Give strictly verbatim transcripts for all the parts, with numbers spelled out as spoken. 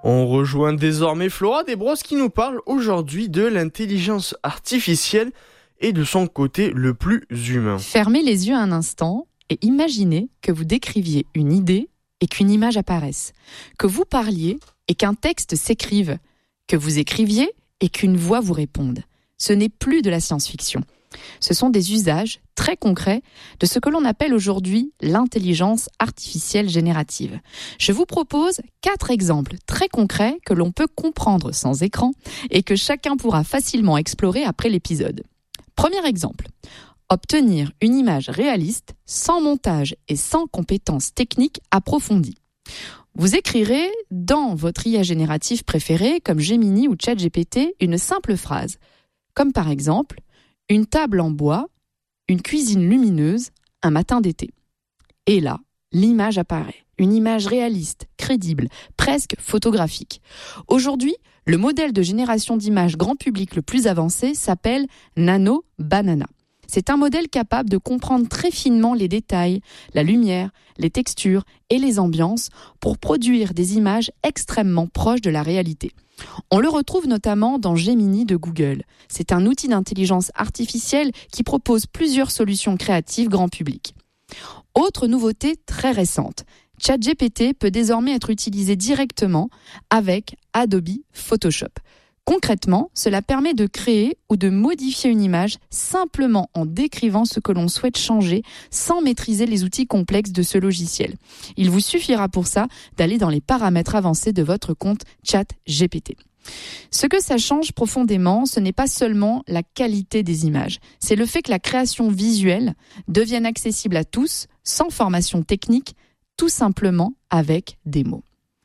On rejoint désormais Flora Desbrosses qui nous parle aujourd'hui de l'intelligence artificielle et de son côté le plus humain. Fermez les yeux un instant et imaginez que vous décriviez une idée et qu'une image apparaisse, que vous parliez et qu'un texte s'écrive, que vous écriviez et qu'une voix vous réponde. Ce n'est plus de la science-fiction. Ce sont des usages très concrets de ce que l'on appelle aujourd'hui l'intelligence artificielle générative. Je vous propose quatre exemples très concrets que l'on peut comprendre sans écran et que chacun pourra facilement explorer après l'épisode. Premier exemple, obtenir une image réaliste sans montage et sans compétences techniques approfondies. Vous écrirez dans votre I A générative préférée, comme Gemini ou ChatGPT, une simple phrase, comme par exemple « une table en bois, une cuisine lumineuse, un matin d'été ». Et là, l'image apparaît, une image réaliste, crédible, presque photographique. Aujourd'hui, le modèle de génération d'images grand public le plus avancé s'appelle Nano Banana. C'est un modèle capable de comprendre très finement les détails, la lumière, les textures et les ambiances pour produire des images extrêmement proches de la réalité. On le retrouve notamment dans Gemini de Google. C'est un outil d'intelligence artificielle qui propose plusieurs solutions créatives grand public. Autre nouveauté très récente, ChatGPT peut désormais être utilisé directement avec Adobe Photoshop. Concrètement, cela permet de créer ou de modifier une image simplement en décrivant ce que l'on souhaite changer sans maîtriser les outils complexes de ce logiciel. Il vous suffira pour ça d'aller dans les paramètres avancés de votre compte ChatGPT. Ce que ça change profondément, ce n'est pas seulement la qualité des images, c'est le fait que la création visuelle devienne accessible à tous, sans formation technique, tout simplement avec des mots.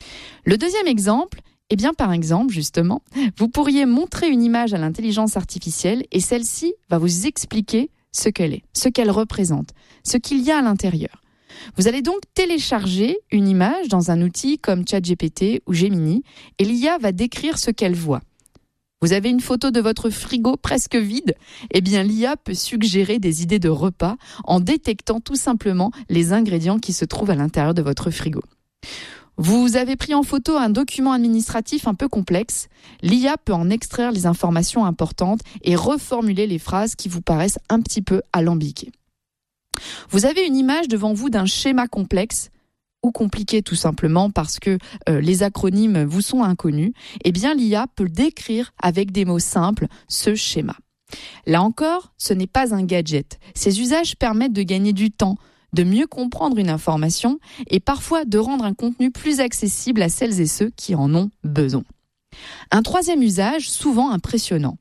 Le deuxième exemple, Eh bien, par exemple, justement, vous pourriez montrer une image à l'intelligence artificielle et celle-ci va vous expliquer ce qu'elle est, ce qu'elle représente, ce qu'il y a à l'intérieur. Vous allez donc télécharger une image dans un outil comme ChatGPT ou Gemini et l'I A va décrire ce qu'elle voit. Vous avez une photo de votre frigo presque vide ? Eh bien, l'I A peut suggérer des idées de repas en détectant tout simplement les ingrédients qui se trouvent à l'intérieur de votre frigo. Vous avez pris en photo un document administratif un peu complexe. L'I A peut en extraire les informations importantes et reformuler les phrases qui vous paraissent un petit peu alambiquées. Vous avez une image devant vous d'un schéma complexe ou compliqué tout simplement parce que euh, les acronymes vous sont inconnus. Eh bien, l'I A peut décrire avec des mots simples ce schéma. Là encore, ce n'est pas un gadget. Ces usages permettent de gagner du temps, de mieux comprendre une information et parfois de rendre un contenu plus accessible à celles et ceux qui en ont besoin. Un troisième usage, souvent impressionnant,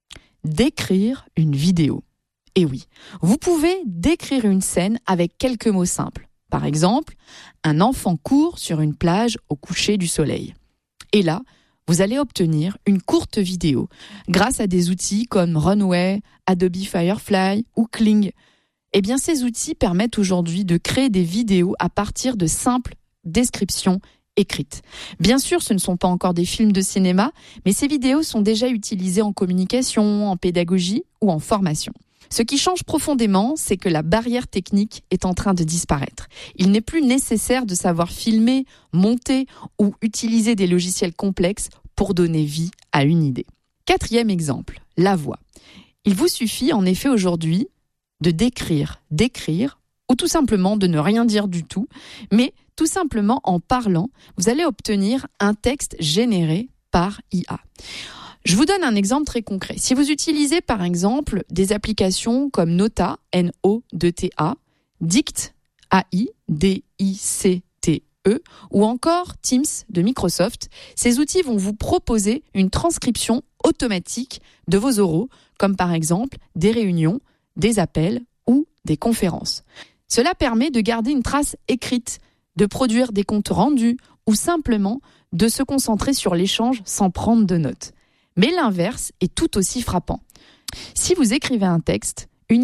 décrire une vidéo. Et oui, vous pouvez décrire une scène avec quelques mots simples. Par exemple, un enfant court sur une plage au coucher du soleil. Et là, vous allez obtenir une courte vidéo grâce à des outils comme Runway, Adobe Firefly ou Kling. Eh bien, ces outils permettent aujourd'hui de créer des vidéos à partir de simples descriptions écrites. Bien sûr, ce ne sont pas encore des films de cinéma, mais ces vidéos sont déjà utilisées en communication, en pédagogie ou en formation. Ce qui change profondément, c'est que la barrière technique est en train de disparaître. Il n'est plus nécessaire de savoir filmer, monter ou utiliser des logiciels complexes pour donner vie à une idée. Quatrième exemple, la voix. Il vous suffit en effet aujourd'hui de décrire, d'écrire, ou tout simplement de ne rien dire du tout, mais tout simplement en parlant, vous allez obtenir un texte généré par I A. Je vous donne un exemple très concret. Si vous utilisez par exemple des applications comme Nota, N O deux T A, Dict, A I, D I C T E, ou encore Teams de Microsoft, ces outils vont vous proposer une transcription automatique de vos oraux, comme par exemple des réunions, des appels ou des conférences. Cela permet de garder une trace écrite, de produire des comptes rendus ou simplement de se concentrer sur l'échange sans prendre de notes. Mais l'inverse est tout aussi frappant. Si vous écrivez un texte, une I A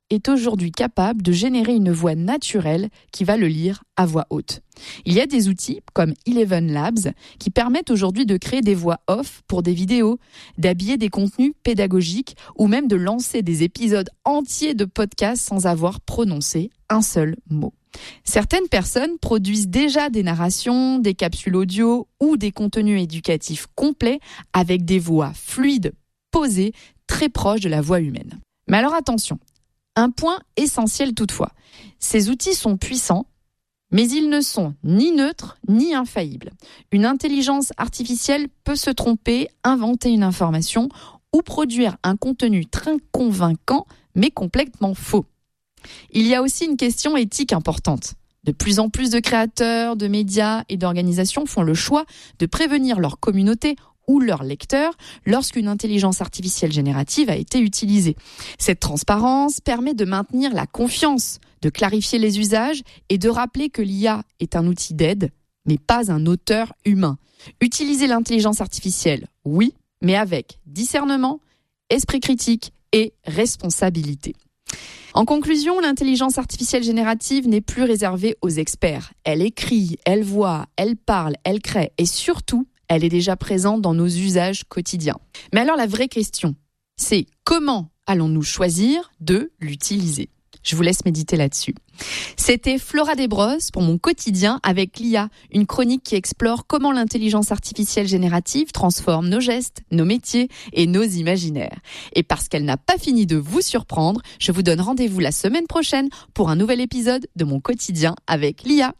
est aujourd'hui capable de générer une voix naturelle qui va le lire à voix haute. Il y a des outils comme Eleven Labs qui permettent aujourd'hui de créer des voix off pour des vidéos, d'habiller des contenus pédagogiques ou même de lancer des épisodes entiers de podcasts sans avoir prononcé un seul mot. Certaines personnes produisent déjà des narrations, des capsules audio ou des contenus éducatifs complets avec des voix fluides, posées, très proches de la voix humaine. Mais alors attention, un point essentiel toutefois, ces outils sont puissants, mais ils ne sont ni neutres ni infaillibles. Une intelligence artificielle peut se tromper, inventer une information ou produire un contenu très convaincant mais complètement faux. Il y a aussi une question éthique importante. De plus en plus de créateurs, de médias et d'organisations font le choix de prévenir leur communauté ou leurs lecteurs lorsqu'une intelligence artificielle générative a été utilisée. Cette transparence permet de maintenir la confiance, de clarifier les usages et de rappeler que l'I A est un outil d'aide, mais pas un auteur humain. Utiliser l'intelligence artificielle, oui, mais avec discernement, esprit critique et responsabilité. En conclusion, l'intelligence artificielle générative n'est plus réservée aux experts. Elle écrit, elle voit, elle parle, elle crée et surtout, elle est déjà présente dans nos usages quotidiens. Mais alors la vraie question, c'est comment allons-nous choisir de l'utiliser ? Je vous laisse méditer là-dessus. C'était Flora Desbrosses pour mon quotidien avec l'I A, une chronique qui explore comment l'intelligence artificielle générative transforme nos gestes, nos métiers et nos imaginaires. Et parce qu'elle n'a pas fini de vous surprendre, je vous donne rendez-vous la semaine prochaine pour un nouvel épisode de mon quotidien avec l'I A.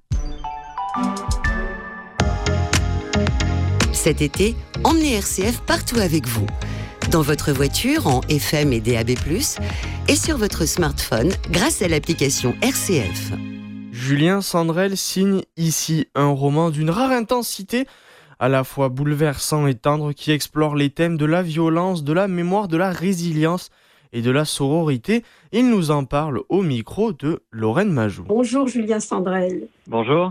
Cet été, emmenez R C F partout avec vous. Dans votre voiture en F M et D A B plus, et sur votre smartphone grâce à l'application R C F. Julien Sandrel signe ici un roman d'une rare intensité, à la fois bouleversant et tendre, qui explore les thèmes de la violence, de la mémoire, de la résilience et de la sororité. Il nous en parle au micro de Lorraine Majou. Bonjour Julien Sandrel. Bonjour.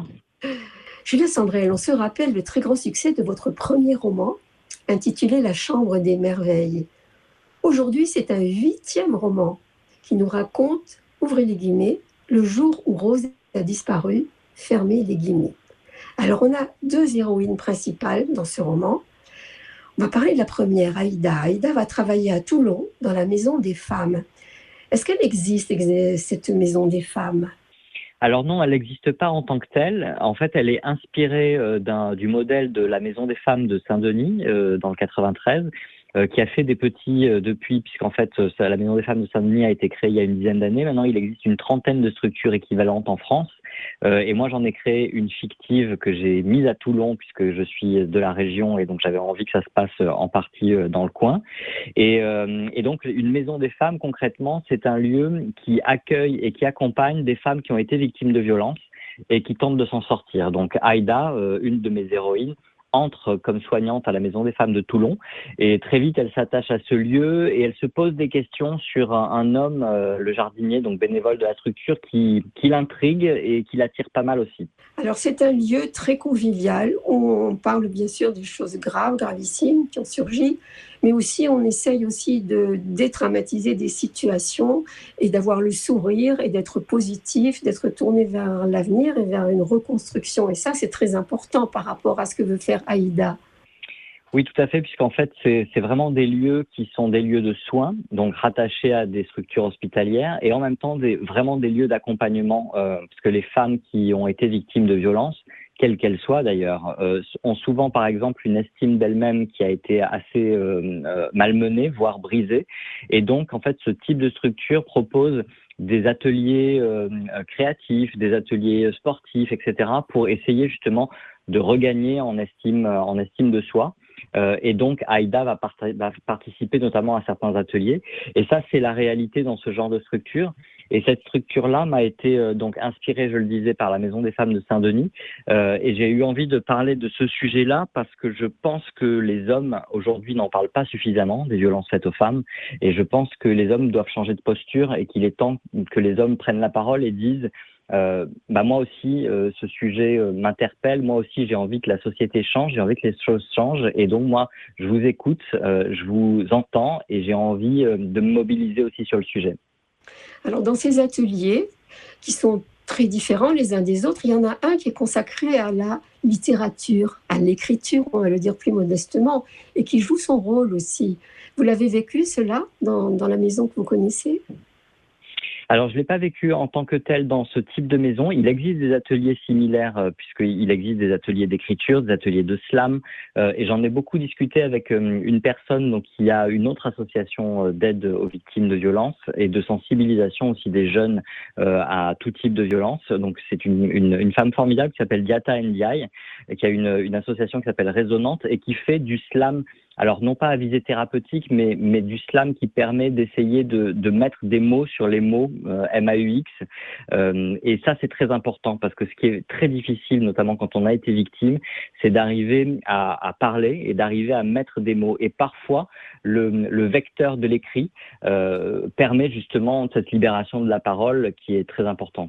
Julien Sandrel, on se rappelle le très grand succès de votre premier roman, intitulé La Chambre des Merveilles. Aujourd'hui, c'est un huitième roman qui nous raconte, ouvrez les guillemets, le jour où Rose a disparu, fermez les guillemets. Alors, on a deux héroïnes principales dans ce roman. On va parler de la première, Aïda. Aïda va travailler à Toulon, dans la Maison des Femmes. Est-ce qu'elle existe, cette Maison des Femmes ? Alors non, elle n'existe pas en tant que telle. En fait, elle est inspirée euh, d'un, du modèle de la Maison des Femmes de Saint-Denis, euh, dans le quatre-vingt-treize, euh, qui a fait des petits euh, depuis, puisqu'en fait, euh, la Maison des Femmes de Saint-Denis a été créée il y a une dizaine d'années. Maintenant, il existe une trentaine de structures équivalentes en France. Euh, et moi, j'en ai créé une fictive que j'ai mise à Toulon, puisque je suis de la région et donc j'avais envie que ça se passe en partie dans le coin. Et, euh, et donc, une maison des femmes, concrètement, c'est un lieu qui accueille et qui accompagne des femmes qui ont été victimes de violences et qui tentent de s'en sortir. Donc, Aïda, euh, une de mes héroïnes, entre comme soignante à la Maison des Femmes de Toulon et très vite elle s'attache à ce lieu et elle se pose des questions sur un, un homme, euh, le jardinier, donc bénévole de la structure, qui, qui l'intrigue et qui l'attire pas mal aussi. Alors c'est un lieu très convivial où on parle bien sûr de choses graves, gravissimes qui ont surgi, mais aussi on essaye aussi de dédramatiser des situations et d'avoir le sourire et d'être positif, d'être tourné vers l'avenir et vers une reconstruction. Et ça, c'est très important par rapport à ce que veut faire Aïda. Oui, tout à fait, puisqu'en fait, c'est, c'est vraiment des lieux qui sont des lieux de soins, donc rattachés à des structures hospitalières, et en même temps, des, vraiment des lieux d'accompagnement, euh, parce que les femmes qui ont été victimes de violences, quelles qu'elles soient d'ailleurs, euh, ont souvent par exemple une estime d'elles-mêmes qui a été assez euh, euh, malmenée, voire brisée. Et donc en fait ce type de structure propose des ateliers euh, créatifs, des ateliers sportifs, et cetera pour essayer justement de regagner en estime, en estime de soi. Euh, et donc Aïda va, part- va participer notamment à certains ateliers. Et ça c'est la réalité dans ce genre de structure. Et cette structure-là m'a été euh, donc inspirée, je le disais, par la Maison des Femmes de Saint-Denis. Euh, et j'ai eu envie de parler de ce sujet-là parce que je pense que les hommes, aujourd'hui, n'en parlent pas suffisamment des violences faites aux femmes. Et je pense que les hommes doivent changer de posture et qu'il est temps que les hommes prennent la parole et disent euh, bah moi aussi, euh, ce sujet euh, m'interpelle. Moi aussi, j'ai envie que la société change, j'ai envie que les choses changent. Et donc, moi, je vous écoute, euh, je vous entends et j'ai envie euh, de me mobiliser aussi sur le sujet. Alors dans ces ateliers, qui sont très différents les uns des autres, il y en a un qui est consacré à la littérature, à l'écriture, on va le dire plus modestement, et qui joue son rôle aussi. Vous l'avez vécu, cela, dans, dans la maison que vous connaissez ? Alors, je ne l'ai pas vécu en tant que tel dans ce type de maison. Il existe des ateliers similaires, euh, puisqu'il existe des ateliers d'écriture, des ateliers de slam, euh, et j'en ai beaucoup discuté avec euh, une personne donc, qui a une autre association euh, d'aide aux victimes de violences et de sensibilisation aussi des jeunes euh, à tout type de violence. Donc, c'est une, une, une femme formidable qui s'appelle Diata Ndiaye, et qui a une, une association qui s'appelle Résonante et qui fait du slam. Alors, non pas à visée thérapeutique, mais, mais du slam qui permet d'essayer de, de mettre des mots sur les mots, euh, M A U X. Euh, et ça, c'est très important parce que ce qui est très difficile, notamment quand on a été victime, c'est d'arriver à, à parler et d'arriver à mettre des mots. Et parfois, le, le vecteur de l'écrit euh, permet justement cette libération de la parole qui est très importante.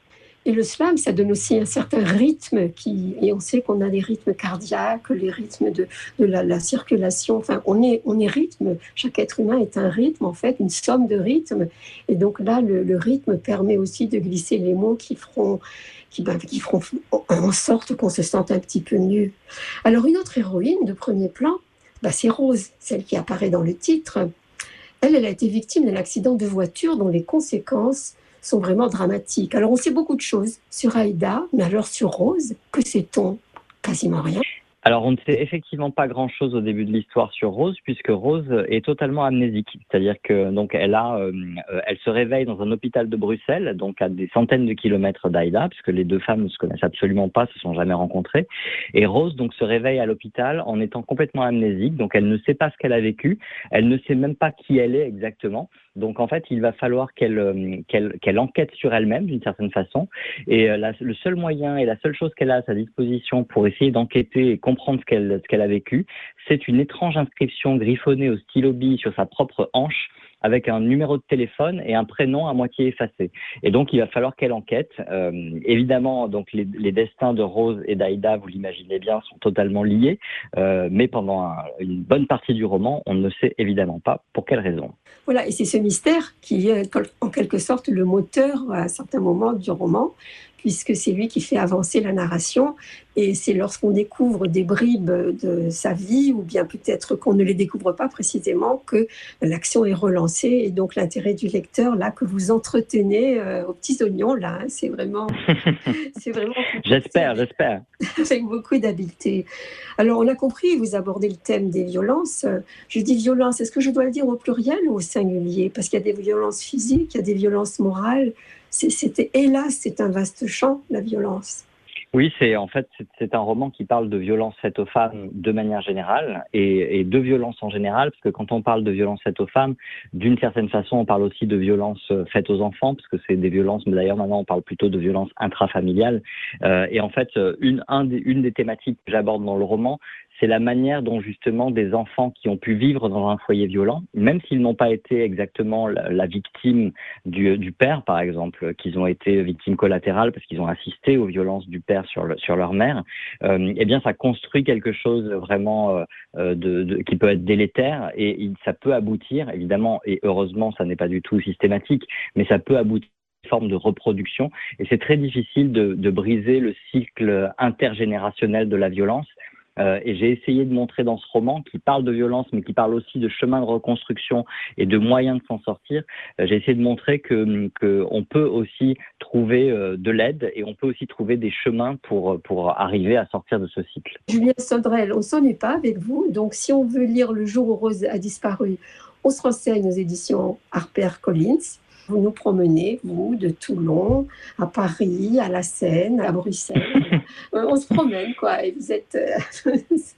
Et le slam, ça donne aussi un certain rythme, qui, et on sait qu'on a des rythmes cardiaques, les rythmes de, de la, la circulation. Enfin, on est, on est rythme. Chaque être humain est un rythme, en fait, une somme de rythmes. Et donc là, le, le rythme permet aussi de glisser les mots qui feront, qui, ben, qui feront en sorte qu'on se sente un petit peu mieux. Alors, une autre héroïne de premier plan, ben, c'est Rose, celle qui apparaît dans le titre. Elle, elle a été victime d'un accident de voiture dont les conséquences sont vraiment dramatiques. Alors, on sait beaucoup de choses sur Aïda, mais alors sur Rose, que sait-on ? Quasiment rien. Alors, on ne sait effectivement pas grand-chose au début de l'histoire sur Rose, puisque Rose est totalement amnésique. C'est-à-dire que donc elle a, euh, elle se réveille dans un hôpital de Bruxelles, donc à des centaines de kilomètres d'Aïda, puisque les deux femmes ne se connaissent absolument pas, se sont jamais rencontrées. Et Rose donc se réveille à l'hôpital en étant complètement amnésique, donc elle ne sait pas ce qu'elle a vécu, elle ne sait même pas qui elle est exactement. Donc en fait, il va falloir qu'elle, euh, qu'elle, qu'elle enquête sur elle-même d'une certaine façon. Et euh, la, le seul moyen et la seule chose qu'elle a à sa disposition pour essayer d'enquêter et comprendre ce qu'elle, ce qu'elle a vécu, c'est une étrange inscription griffonnée au stylo bille sur sa propre hanche, avec un numéro de téléphone et un prénom à moitié effacé. Et donc, il va falloir qu'elle enquête. Euh, évidemment, donc les, les destins de Rose et d'Aïda, vous l'imaginez bien, sont totalement liés. Euh, mais pendant un, une bonne partie du roman, on ne sait évidemment pas pour quelle raison. Voilà, et c'est ce mystère qui est en quelque sorte le moteur à certains moments du roman, puisque c'est lui qui fait avancer la narration. Et c'est lorsqu'on découvre des bribes de sa vie, ou bien peut-être qu'on ne les découvre pas précisément, que l'action est relancée. Et donc l'intérêt du lecteur, là, que vous entretenez euh, aux petits oignons, là, hein, c'est vraiment... c'est vraiment j'espère, j'espère. Avec beaucoup d'habileté. Alors, on a compris, vous abordez le thème des violences. Je dis violence, est-ce que je dois le dire au pluriel ou au singulier ? Parce qu'il y a des violences physiques, il y a des violences morales. C'est, c'était, hélas, c'est un vaste champ, la violence. Oui, c'est en fait c'est, c'est un roman qui parle de violences faites aux femmes de manière générale et, et de violences en général, parce que quand on parle de violences faites aux femmes, d'une certaine façon, on parle aussi de violences faites aux enfants, parce que c'est des violences, mais d'ailleurs maintenant on parle plutôt de violences intrafamiliales. Euh, et en fait, une, un des, une des thématiques que j'aborde dans le roman, c'est la manière dont justement des enfants qui ont pu vivre dans un foyer violent, même s'ils n'ont pas été exactement la, la victime du, du père, par exemple, qu'ils ont été victimes collatérales parce qu'ils ont assisté aux violences du père sur, le, sur leur mère, euh, eh bien ça construit quelque chose vraiment euh, de, de, qui peut être délétère et il, ça peut aboutir, évidemment, et heureusement ça n'est pas du tout systématique, mais ça peut aboutir à une forme de reproduction et c'est très difficile de, de briser le cycle intergénérationnel de la violence. Euh, et j'ai essayé de montrer dans ce roman, qui parle de violence, mais qui parle aussi de chemin de reconstruction et de moyens de s'en sortir, euh, j'ai essayé de montrer que, que on peut aussi trouver euh, de l'aide et on peut aussi trouver des chemins pour, pour arriver à sortir de ce cycle. Julien Sodrel, on ne s'ennuie pas avec vous, donc si on veut lire Le jour où Rose a disparu, on se renseigne aux éditions HarperCollins. Vous nous promenez, vous, de Toulon à Paris, à la Seine, à Bruxelles. On se promène, quoi. Et vous êtes, euh,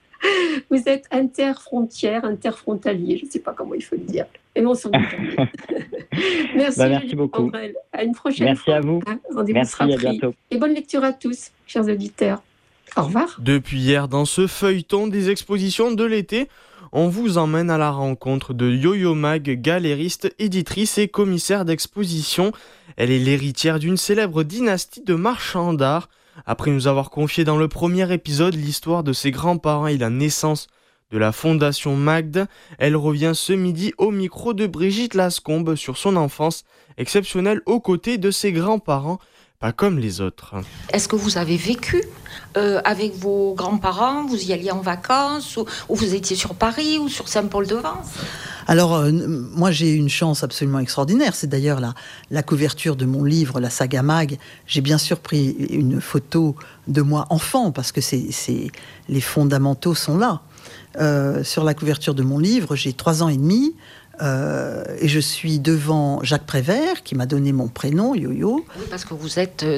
vous êtes interfrontière, interfrontalier. Je ne sais pas comment il faut le dire. Et on s'en est Merci, bah, merci beaucoup. Andrel. À une prochaine merci fois. À vous. Hein, rendez-vous merci, sera à pris. bientôt. Et bonne lecture à tous, chers auditeurs. Au revoir. Depuis hier, dans ce feuilleton des expositions de l'été, on vous emmène à la rencontre de Yo-Yo Mag, galériste, éditrice et commissaire d'exposition. Elle est l'héritière d'une célèbre dynastie de marchands d'art. Après nous avoir confié dans le premier épisode l'histoire de ses grands-parents et la naissance de la Fondation Magde. Elle revient ce midi au micro de Brigitte Lascombe sur son enfance exceptionnelle aux côtés de ses grands-parents, pas comme les autres. Est-ce que vous avez vécu euh, avec vos grands-parents, vous y alliez en vacances, ou, ou vous étiez sur Paris ou sur Saint-Paul-de-Vence ? Alors, euh, moi, j'ai une chance absolument extraordinaire. C'est d'ailleurs la, la couverture de mon livre, la saga Mag. J'ai bien sûr pris une photo de moi enfant, parce que c'est, c'est, les fondamentaux sont là. Euh, sur la couverture de mon livre, j'ai trois ans et demi. Euh, et je suis devant Jacques Prévert, qui m'a donné mon prénom, Yo-Yo. Oui, parce que vous êtes